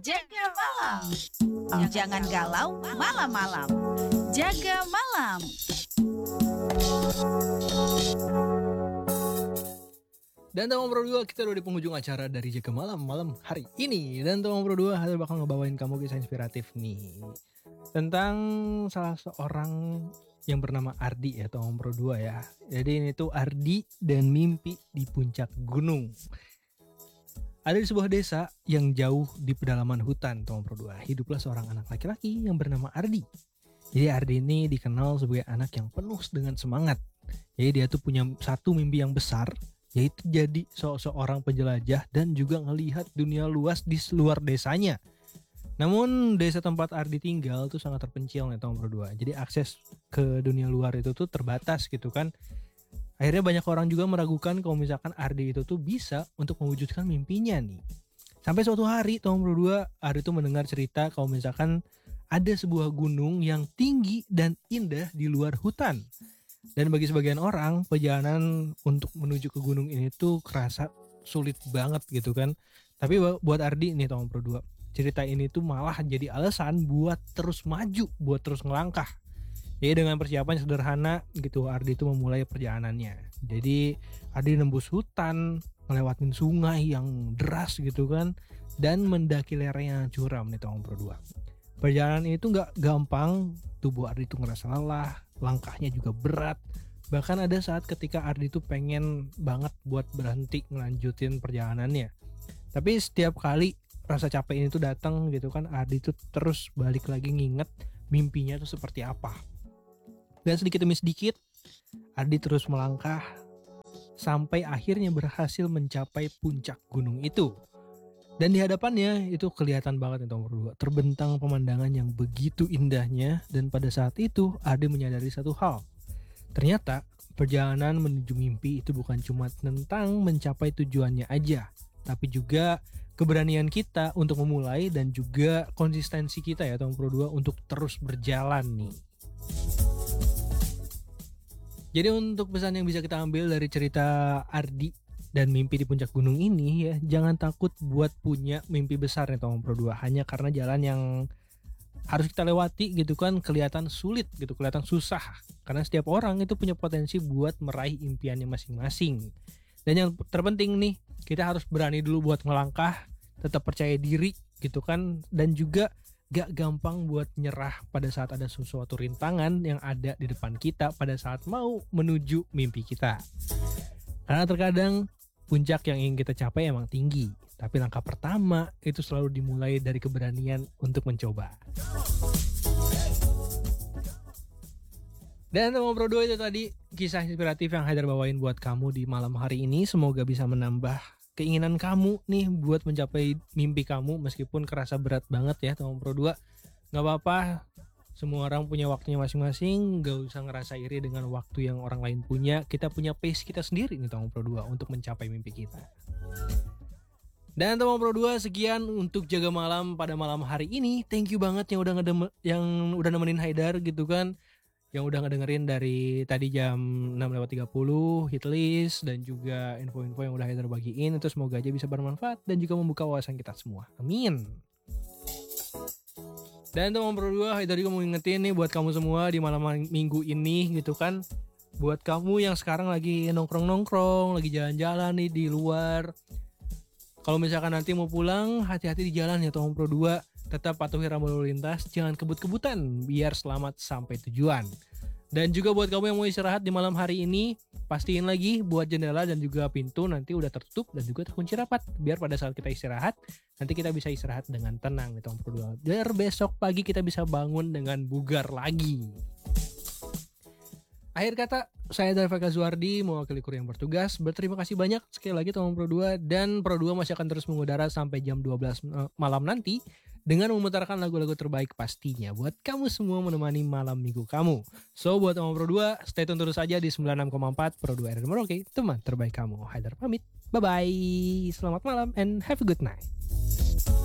Jaga malam. Jangan galau malam-malam. Jaga malam. Dan teman Pro 2, kita udah di penghujung acara dari Jaga malam hari ini. Dan teman Pro 2, Hadir bakal ngebawain kamu kisah inspiratif nih tentang salah seorang yang bernama Ardi ya, teman Pro 2 ya. Jadi ini tuh Ardi dan mimpi di puncak gunung. Ada di sebuah desa yang jauh di pedalaman hutan, teman Pro 2. Hiduplah seorang anak laki-laki yang bernama Ardi. Jadi Ardi ini dikenal sebagai anak yang penuh dengan semangat. Jadi dia tuh punya satu mimpi yang besar, yaitu jadi seorang penjelajah dan juga ngelihat dunia luas di luar desanya. Namun desa tempat Ardi tinggal tuh sangat terpencil nih teman Pro 2. Jadi akses ke dunia luar itu tuh terbatas gitu kan. Akhirnya banyak orang juga meragukan kalau misalkan Ardi itu tuh bisa untuk mewujudkan mimpinya nih. Sampai suatu hari teman Pro 2, Ardi tuh mendengar cerita kalau misalkan ada sebuah gunung yang tinggi dan indah di luar hutan. Dan bagi sebagian orang, perjalanan untuk menuju ke gunung ini tuh kerasa sulit banget gitu kan. Tapi buat Ardi nih teman Pro 2, cerita ini tuh malah jadi alasan buat terus maju, buat terus ngelangkah. Jadi dengan persiapan sederhana gitu, Ardi tuh memulai perjalanannya. Jadi Ardi nembus hutan, ngelewatin sungai yang deras gitu kan, dan mendaki lereng yang curam nih teman Pro 2. Perjalanan ini tuh gak gampang, tubuh Ardi tuh ngerasa lelah, langkahnya juga berat. Bahkan ada saat ketika Ardi tuh pengen banget buat berhenti ngelanjutin perjalanannya. Tapi setiap kali rasa capek ini tuh datang gitu kan, Ardi tuh terus balik lagi nginget mimpinya tuh seperti apa. Dan sedikit demi sedikit Ardi terus melangkah sampai akhirnya berhasil mencapai puncak gunung itu. Dan di hadapannya itu kelihatan banget nih nomor 2, terbentang pemandangan yang begitu indahnya. Dan pada saat itu Ardi menyadari satu hal. Ternyata perjalanan menuju mimpi itu bukan cuma tentang mencapai tujuannya aja, tapi juga keberanian kita untuk memulai dan juga konsistensi kita ya nomor 2 untuk terus berjalan nih. Jadi untuk pesan yang bisa kita ambil dari cerita Ardi dan mimpi di puncak gunung ini ya, jangan takut buat punya mimpi besar nih teman Pro 2. Hanya karena jalan yang harus kita lewati gitu kan kelihatan sulit gitu, kelihatan susah. Karena setiap orang itu punya potensi buat meraih impiannya masing-masing. Dan yang terpenting nih, kita harus berani dulu buat melangkah, tetap percaya diri gitu kan, dan juga gak gampang buat nyerah pada saat ada sesuatu rintangan yang ada di depan kita pada saat mau menuju mimpi kita. Karena terkadang puncak yang ingin kita capai emang tinggi, tapi langkah pertama itu selalu dimulai dari keberanian untuk mencoba. Dan teman Pro 2, itu tadi kisah inspiratif yang Haidar bawain buat kamu di malam hari ini. Semoga bisa menambah keinginan kamu nih buat mencapai mimpi kamu meskipun kerasa berat banget ya teman Pro 2. Gak apa-apa. Semua orang punya waktunya masing-masing, gak usah ngerasa iri dengan waktu yang orang lain punya. Kita punya pace kita sendiri nih teman Pro 2 untuk mencapai mimpi kita. Dan teman Pro 2, sekian untuk Jaga Malam pada malam hari ini. Thank you banget yang udah nemenin Haidar gitu kan. Yang udah ngedengerin dari tadi jam 6:30 hitlist dan juga info-info yang udah Haidar bagiin. Itu semoga aja bisa bermanfaat dan juga membuka wawasan kita semua. Amin. Dan teman Pro 2, Haidar juga mau ngingetin nih buat kamu semua di malam minggu ini gitu kan. Buat kamu yang sekarang lagi nongkrong-nongkrong, lagi jalan-jalan nih di luar. Kalau misalkan nanti mau pulang, hati-hati di jalan ya teman Pro 2. Tetap patuhi rambu lalu lintas, jangan kebut-kebutan biar selamat sampai tujuan. Dan juga buat kamu yang mau istirahat di malam hari ini, pastiin lagi buat jendela dan juga pintu nanti udah tertutup dan juga terkunci rapat. Biar pada saat kita istirahat, nanti kita bisa istirahat dengan tenang nih teman Pro 2. Biar besok pagi kita bisa bangun dengan bugar lagi. Akhir kata, saya Darvaka Zuardi, mewakili kru yang bertugas. Berterima kasih banyak sekali lagi teman Pro 2. Dan Pro 2 masih akan terus mengudara sampai jam 12 malam nanti dengan memutarkan lagu-lagu terbaik pastinya buat kamu semua menemani malam minggu kamu. So buat teman Pro 2, stay tune terus aja di 96,4 Pro 2 RRI Merauke, teman terbaik kamu. Haidar pamit, bye-bye, selamat malam and have a good night.